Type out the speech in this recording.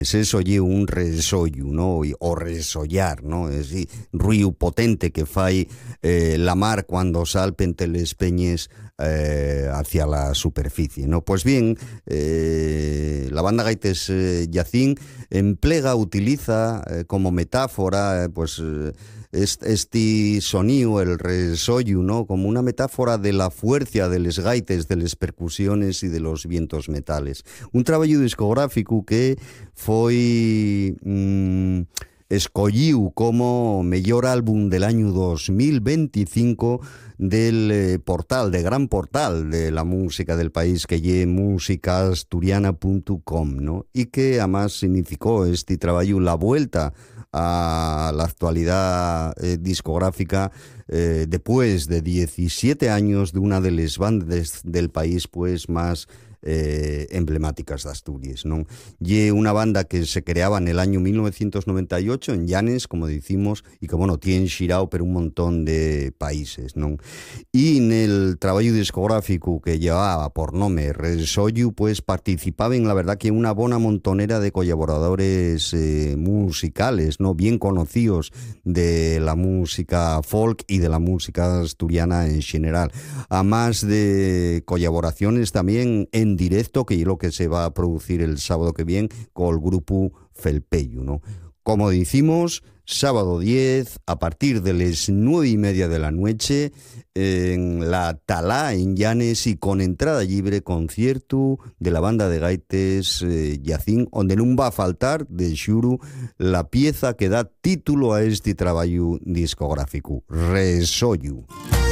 Eso oye un resollo, ¿no? O resollar, ¿no? Es decir, ruido potente que fai la mar cuando salpente les peñes hacia la superficie, ¿no? Pues bien, la banda Gaites Yacín utiliza como metáfora, este sonido, el resollo, ¿no? Como una metáfora de la fuerza de les gaites, de las percusiones y de los vientos metales. Un traballo discográfico que foi escolliu como mellor álbum del año 2025 del portal, de gran portal de la música del país, que lle musicaasturiana.com, ¿no? Y que además significó este trabajo la vuelta a la actualidad discográfica después de 17 años de una de las bandas del país pues más emblemáticas de Asturias, ¿no? Y una banda que se creaba en el año 1998 en Llanes, como decimos, y que, bueno, tiene xirao por un montón de países, ¿no? Y en el trabajo discográfico que llevaba por nombre Resollo, pues participaba en la verdad que una buena montonera de colaboradores musicales, ¿no? Bien conocidos de la música folk y de la música asturiana en general. Además de colaboraciones también en directo, que es lo que se va a producir el sábado que viene con el grupo Felpeyu, ¿no? Como decimos, sábado 10, a partir de las 9:30 de la noche, en la Talá, en Llanes, y con entrada libre, concierto de la banda de gaites Yacín, donde no va a faltar, de xuru, la pieza que da título a este trabajo discográfico, Resollo.